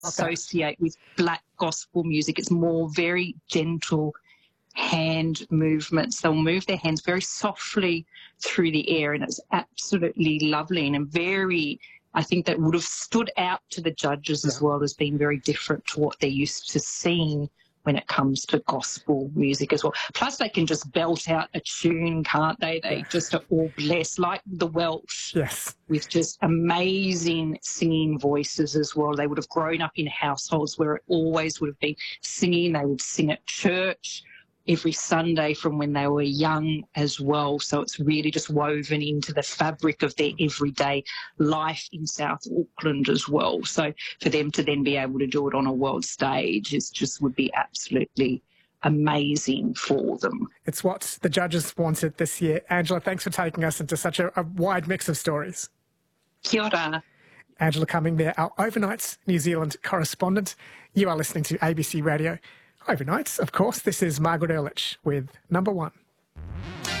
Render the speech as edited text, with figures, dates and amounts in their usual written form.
associate with black gospel music. It's more very gentle hand movements. They'll move their hands very softly through the air, and it's absolutely lovely and very, I think that would have stood out to the judges as well as being very different to what they're used to seeing when it comes to gospel music as well. Plus, they can just belt out a tune, can't they? They just are all blessed, like the Welsh, with just amazing singing voices as well. They would have grown up in households where it always would have been singing. They would sing at church every Sunday from when they were young as well. So it's really just woven into the fabric of their everyday life in South Auckland as well. So for them to then be able to do it on a world stage would be absolutely amazing for them. It's what the judges wanted this year. Angela, thanks for taking us into such a wide mix of stories. Kia ora. Angela Cumming there, our Overnights New Zealand correspondent. You are listening to ABC Radio Overnights, of course. This is Margaret Ehrlich with Number One.